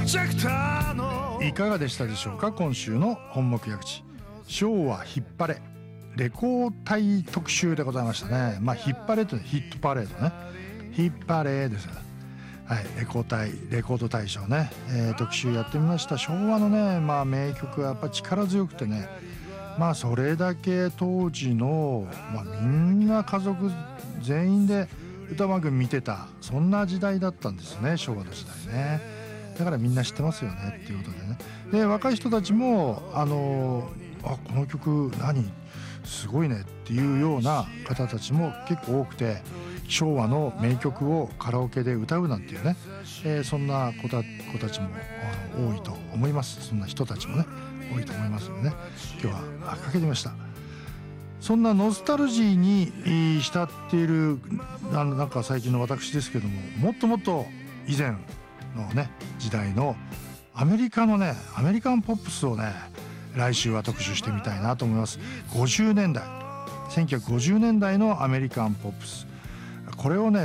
いかがでしたでしょうか。今週の本目役地、昭和ヒッパレレコー隊特集でございましたね。ヒッパレというのはヒットパレードね、ヒッパレーです。はい、レコード大賞ね、特集やってみました。昭和のね、名曲はやっぱ力強くてね、それだけ当時の、みんな家族全員で歌番組見てた、そんな時代だったんですね、昭和の時代ね。だからみんな知ってますよねっていうことでね。で若い人たちもこの曲何すごいねっていうような方たちも結構多くて、昭和の名曲をカラオケで歌うなんていうね、そんな子たちも多いと思います。そんな人たちもね多いと思いますのでね、今日はかけてみました。そんなノスタルジーに浸っているなんか最近の私ですけども、もっともっと以前のね時代のアメリカンポップスをね来週は特集してみたいなと思います。1950年代のアメリカンポップス、これをね